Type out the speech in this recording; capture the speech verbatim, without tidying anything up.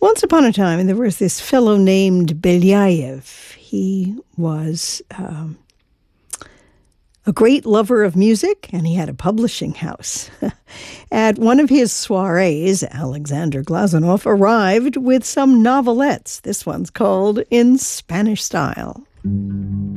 Once upon a time, there was this fellow named Belyayev. He was um, a great lover of music, and he had a publishing house. At one of his soirees, Alexander Glazunov arrived with some novelettes. This one's called In Spanish Style.